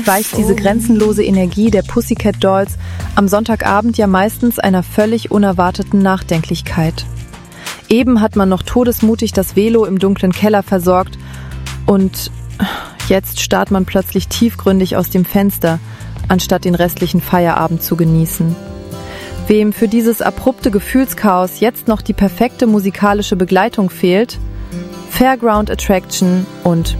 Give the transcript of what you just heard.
weicht diese grenzenlose Energie der Pussycat Dolls am Sonntagabend ja meistens einer völlig unerwarteten Nachdenklichkeit. Eben hat man noch todesmutig das Velo im dunklen Keller versorgt und jetzt starrt man plötzlich tiefgründig aus dem Fenster, anstatt den restlichen Feierabend zu genießen. Wem für dieses abrupte Gefühlschaos jetzt noch die perfekte musikalische Begleitung fehlt, Fairground Attraction und